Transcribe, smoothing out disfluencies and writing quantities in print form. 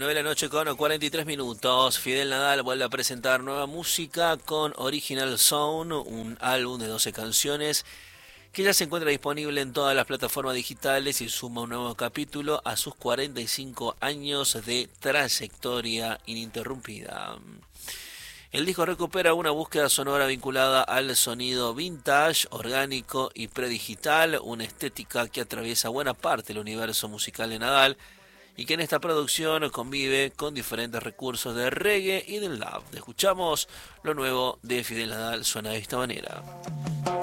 9 de la noche con 43 minutos. Fidel Nadal vuelve a presentar nueva música con Original Sound, un álbum de 12 canciones que ya se encuentra disponible en todas las plataformas digitales y suma un nuevo capítulo a sus 45 años de trayectoria ininterrumpida. El disco recupera una búsqueda sonora vinculada al sonido vintage, orgánico y predigital, una estética que atraviesa buena parte del universo musical de Nadal y que en esta producción convive con diferentes recursos de reggae y del dub. Escuchamos lo nuevo de Fidel Nadal, suena de esta manera.